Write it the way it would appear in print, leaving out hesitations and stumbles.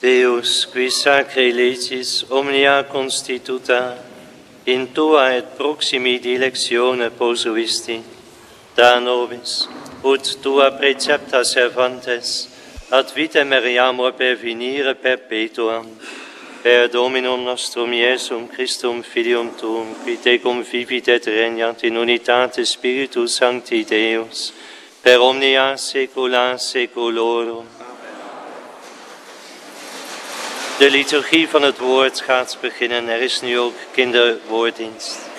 Deus, qui sacre legis omnia constituta, in tua et proximi dilectione posuisti, da nobis, ut tua precepta servantes, ad vitam meriamur pervenire perpetuam, per Dominum nostrum Iesum Christum Filium Tuum, qui tecum vivit et regnat in unitate Spiritus Sancti Deus, per omnia saecula saeculorum. De liturgie van het woord gaat beginnen. Er is nu ook kinderwoorddienst.